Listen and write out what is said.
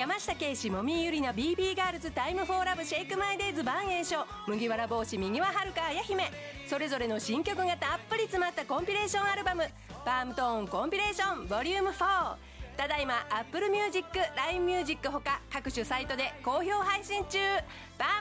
山下圭史、もみゆりな、 BB ガールズ、タイムフォーラブ、シェイクマイデイズ、万栄翔、麦わら帽子、右ははるか、あや姫、それぞれの新曲がたっぷり詰まったコンピレーションアルバム、パームトーンコンピレーションボリューム4、ただいま Apple Music、LINE Music ほか各種サイトで好評配信中。パー